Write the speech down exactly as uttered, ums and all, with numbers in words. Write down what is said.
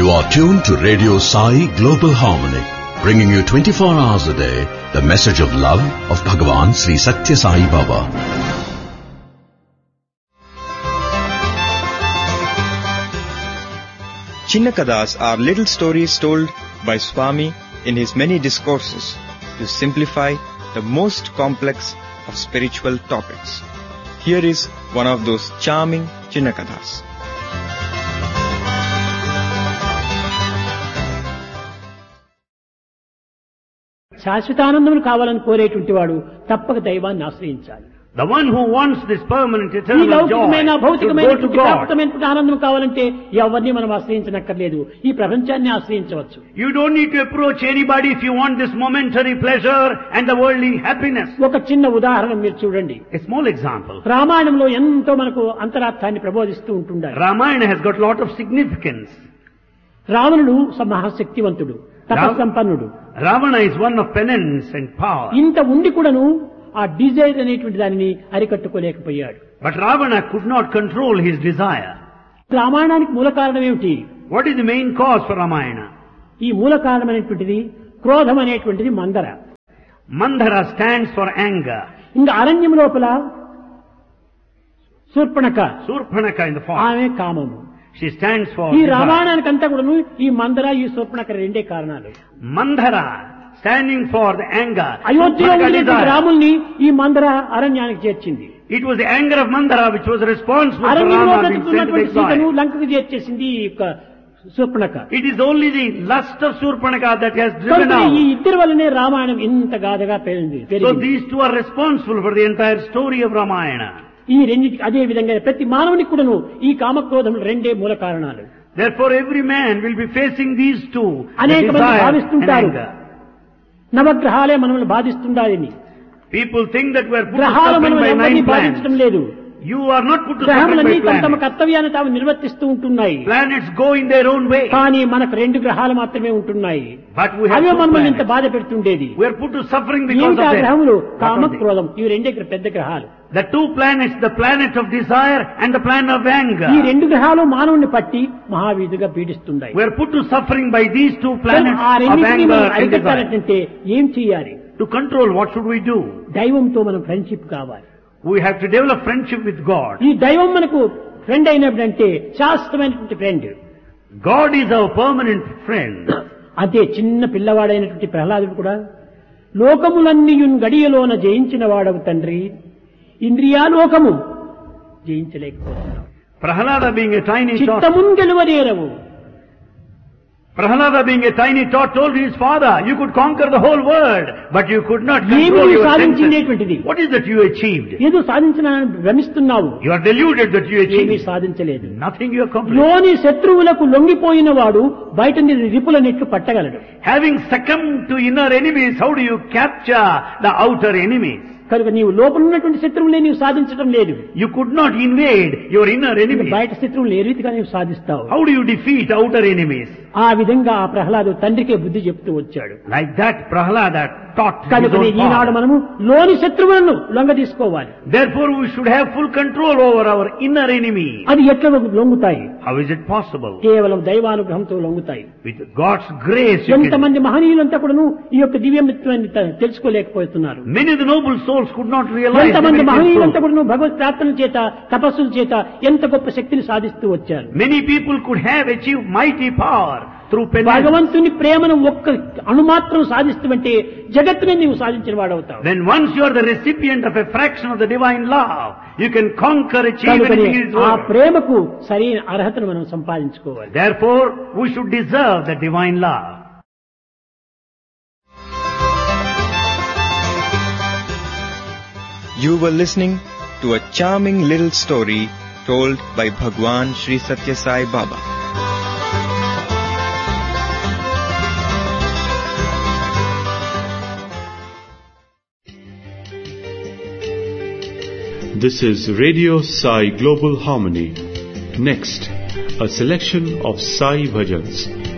You are tuned to Radio Sai Global Harmony, bringing you twenty-four hours a day the message of love of Bhagavan Sri Satya Sai Baba. Chinnakadas are little stories told by Swami in his many discourses to simplify the most complex of spiritual topics. Here is one of those charming Chinnakadas. శాశ్వతానందమును కావాలని కోరేటువంటి వాడు తప్పక దైవాన్ని ఆశ్రయించాలి. The one who wants this permanent ఈ eternal joy లౌకికమైన should భౌతికమైన go to God. ప్రాప్తమైన ఆనందం కావాలంటే ఎవరిని మనం ఆశ్రయించనక్కర్లేదు, ఈ ప్రపంచాన్ని ఆశ్రయించవచ్చు. You don't need to approach anybody if you want this momentary pleasure and the worldly happiness. ఒక చిన్న ఉదాహరణ మీరు చూడండి. A small example. రామాయణంలో ఎంతో మనకు అంతరార్థాన్ని ప్రబోధిస్తూ ఉంటుండాలి. Ramayana has got a lot of significance. రావణుడు మహాశక్తివంతుడు, తపస్సంపన్నుడు. Ravana is one of penance and power. ఇంత ఉండి కూడాను ఆ డిజైర్ అనేటువంటి దానిని అరికట్టుకోలేకపోయాడు. But Ravana could not control his desire. రామాయణానికి మూల కారణం ఏమిటి? What is the main cause for Ramayana? ఈ మూల కారణమైనటువంటిది క్రోధం అనేటువంటిది మందర. Mandara stands for anger. ఇంకా అరణ్యం లోపల Shurpanakha, Surpanaka in the forest. ఆమె కామము. She stands for ఈ desire. రామాయణానికంతా కూడాను ఈ మందర ఈ శూర్పణఖ రెండే కారణాలు. Mandara standing for the anger. అయోధ్యలో Surpanaka ఉండేటువంటి desire. రాముల్ని ఈ మందర అరణ్యానికి చేర్చింది. It was the anger of Mandara which was responsible for అరణ్యంలో Rama being sent to బ్రతుకుతున్నటువంటి సీతను exile. లంకకు చేర్చేసింది ఈ యొక్క Shurpanakha. It is only the lust of Surpanaka that has driven కనుక ఈ out. ఇద్దరి వల్లనే రామాయణం ఇంత గాథగా పెరిగింది. So these two are responsible for the entire story of Ramayana. ఈ రెండింటికి అదే విధంగా ప్రతి మానవునికి కూడాను ఈ కామక్రోధములు రెండే మూల కారణాలు. Therefore every man will be facing these two, the అనేక మంది desire and భావిస్తుంటారు anger. నవగ్రహాలే మనల్ని బాధిస్తుండాలని. People think that we are put to గ్రహాలు suffering మనల్ని by ఎవరిని nine బాధించడం planets. లేదు. You are not put to suffering గ్రహములన్నీ by తమ తమ planets. కర్తవ్యాన్ని తాము నిర్వర్తిస్తూ ఉంటున్నాయి. Planets go in their own way. కానీ మనకు రెండు గ్రహాలు మాత్రమే ఉంటున్నాయి. But we have away two మనల్ని ఇంత planets. బాధ పెడుతుండేది. We are put to suffering because ఏమిటి of ఆ them. గ్రహములు? What comma are they? క్రోధం, ఇవి రెండే పెద్ద గ్రహాలు. The two planets, the planet of desire and the planet of anger. ఈ రెండు గ్రహాలు మానవుని పట్టి మహావీధిగా పీడిస్తున్నాయి. We are put to suffering by these two planets ఆ of రెండింటినీ anger మనం and desire. అరికట్టాలంటే ఏం చేయాలి? To control, what should we do? దైవంతో మనం ఫ్రెండ్షిప్ కావాలి. We have to develop friendship with God. ఈ దైవం మనకు ఫ్రెండ్ అయినప్పుడంటే శాశ్వతమైనటువంటి friend. God is our permanent friend. అదే చిన్న పిల్లవాడైనటువంటి ప్రహ్లాదుడు కూడా లోకములన్నీయున్ గడియలోన జయించిన వాడవు తండ్రి, ఇంద్రియాలోకము జయించలేకపోతున్నావు. Prahalada being a tiny tot, చిత్తమున్ గెలువనేరవు. Prahalada being a tiny tot told his father, you could conquer the whole world, but you could not ఏమి control your senses. సాధించినటువంటిది? What is that you achieved? ఏదో సాధించినానని భ్రమిస్తున్నావు. You are deluded that you ఏమీ achieved. సాధించలేదు. Nothing you accomplished. లోని శత్రువులకు లొంగిపోయిన వాడు బయట రిపుల నెట్లు పట్టగలడు. Having succumbed to inner enemies, how do you capture the outer enemies? కనుక నీవు లోపల ఉన్నటువంటి శత్రువులే నీవు సాధించడం లేదు. You could not invade your inner enemies. బయట శత్రువులు ఏ రీతిగా నీవు సాధిస్తావు? How do you defeat outer enemies? ఆ విధంగా ఆ ప్రహ్లాదు తండ్రికే బుద్ధి చెప్తూ వచ్చాడు. Like that, Prahalada taught his కనుక own ఈనాడు father. మనము లోని శత్రువులను లొంగ తీసుకోవాలి. Therefore, we should have full control over our inner enemy. అది ఎట్లా లొంగుతాయి? How is it possible? కేవలం దైవానుగ్రహంతో లొంగుతాయి. With God's grace, you can. ఎంతమంది మహనీయులంతా కూడాను ఈ యొక్క దివ్యమిత్వాన్ని త- తెలుసుకోలేకపోతున్నారు. Many of the noble souls could not realize the ఎంతమంది benefits మహనీయులంతా of- కూడాను భగవత్ ప్రార్థన చేత తపస్సుల చేత ఎంత గొప్ప శక్తిని సాధిస్తూ వచ్చారు. Many people could have achieved mighty power through penance. భగవంతుని ప్రేమను ఒక్క అణుమాత్రం సాధిస్తుంటే జగత్తునే నీవు సాధించిన వాడవుతావు. Then once you are the recipient of a fraction of the divine love, you can conquer, achieve కనుకనే anything in this ఆ world. ప్రేమకు సరైన అర్హతను మనం సంపాదించుకోవాలి. Therefore, we should deserve the divine love. You were listening to a charming little story told by Bhagwan Sri Satya Sai Baba. This is Radio Sai Global Harmony. Next, a selection of Sai Bhajans